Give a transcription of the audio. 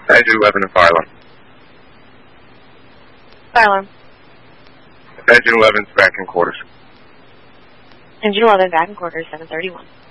Engine 11 and fire alarm. Fire alarm. Engine 11's back in quarters. Engine 11 back in quarters, 731.